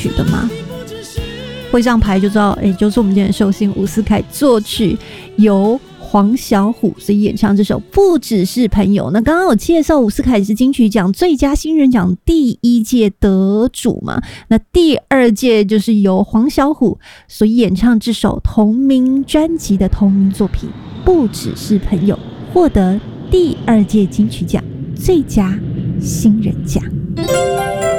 曲的吗？会这样排就知道，就是我们今天的寿星伍思凯作曲，由黄小琥所以演唱这首《不只是朋友》。那刚刚有介绍伍思凯是金曲奖最佳新人奖第1届得主嘛？那第2届就是由黄小琥所演唱这首同名专辑的同名作品《不只是朋友》，获得第2届金曲奖最佳新人奖。